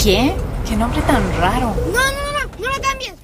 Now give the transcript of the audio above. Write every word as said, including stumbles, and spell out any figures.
¿Qué? ¿Qué nombre tan raro? No, no, no, no, no lo cambies.